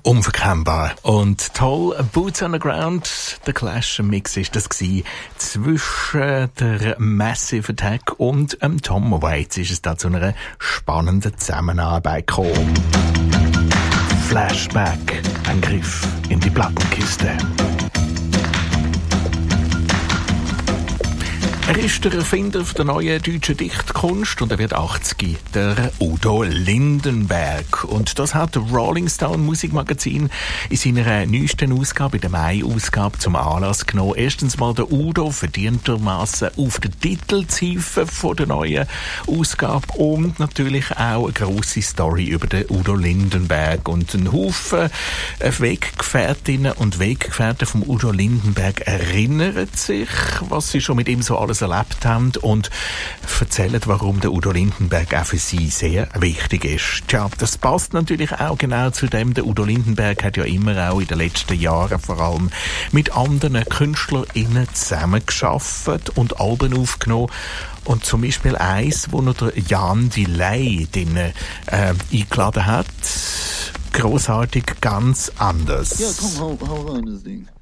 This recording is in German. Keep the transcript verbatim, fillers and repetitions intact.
unverkennbar und toll. Boots on the Ground, der Clash-Mix ist das gewesen. Zwischen der Massive Attack und ähm, Tom Waits ist es da zu einer spannenden Zusammenarbeit gekommen. Flashback, ein Griff in die Plattenkiste. Er ist der Erfinder der neuen deutschen Dichtkunst und er wird achtzig, der Udo Lindenberg. Und das hat der Rolling Stone Musikmagazin in seiner neuesten Ausgabe, in der Mai-Ausgabe, zum Anlass genommen. Erstens mal der Udo verdientermassen auf der Titelziffer von der neuen Ausgabe und natürlich auch eine grosse Story über den Udo Lindenberg. Und ein Haufen Weggefährtinnen und Weggefährten vom Udo Lindenberg erinnern sich, was sie schon mit ihm so alles erlebt haben und erzählen, warum der Udo Lindenberg auch für sie sehr wichtig ist. Tja, das passt natürlich auch genau zu dem. Der Udo Lindenberg hat ja immer auch in den letzten Jahren vor allem mit anderen KünstlerInnen zusammengearbeitet und Alben aufgenommen. Und zum Beispiel eins, wo noch der Jan Delay den, äh, eingeladen hat. Grossartig, ganz anders. Ja, komm, hau, hau rein, das Ding.